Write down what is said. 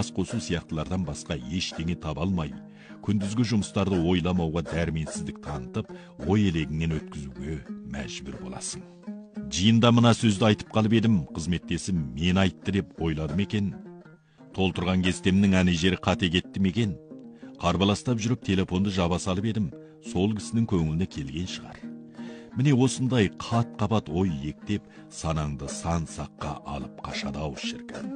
бас қосу сияқтылардан басқа ештеңе таба алмай, күндізгі жұмыстарды ойламауға дәрменсіздік танытып, ой елегіңнен өткізуге мәжбүр боласың. Жиында мына сөзді айтып қалып едім, қызметтесім мен айтты деп ойладым екен. Толтырған кестемнің әне жері қате кетті ме екен? Қарбаластап жүріп телефонды жаба салып едім, сол кісінің көңіліне келген шығар. Міне осындай қат-қабат ой ектеп, санаңды сан саққа алып қашады ау шіркін.